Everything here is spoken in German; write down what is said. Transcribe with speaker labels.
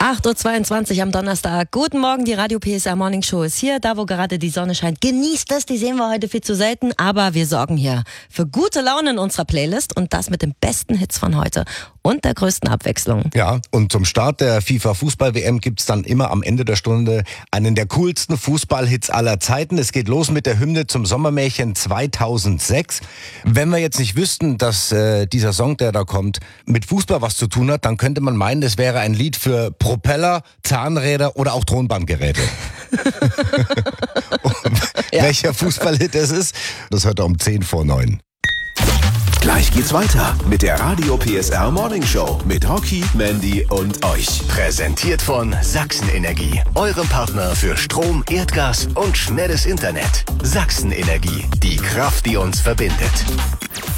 Speaker 1: 8.22 Uhr am Donnerstag. Guten Morgen, die Radio PSR Morning Show ist hier, da wo gerade die Sonne scheint. Genießt es, die sehen wir heute viel zu selten, aber wir sorgen hier für gute Laune in unserer Playlist und das mit den besten Hits von heute und der größten Abwechslung.
Speaker 2: Ja, und zum Start der FIFA-Fußball-WM gibt's dann immer am Ende der Stunde einen der coolsten Fußballhits aller Zeiten. Es geht los mit der Hymne zum Sommermärchen 2006. Wenn wir jetzt nicht wüssten, dass dieser Song, der da kommt, mit Fußball was zu tun hat, dann könnte man meinen, es wäre ein Lied für Propeller, Zahnräder oder auch Tonbandgeräte.
Speaker 1: Ja.
Speaker 2: Welcher Fußballhit es ist, das hört ihr um 9:10.
Speaker 3: Gleich geht's weiter mit der Radio PSR Morning Show mit Rocky, Mandy und euch.
Speaker 4: Präsentiert von Sachsenenergie, eurem Partner für Strom, Erdgas und schnelles Internet. Sachsenenergie, die Kraft, die uns verbindet.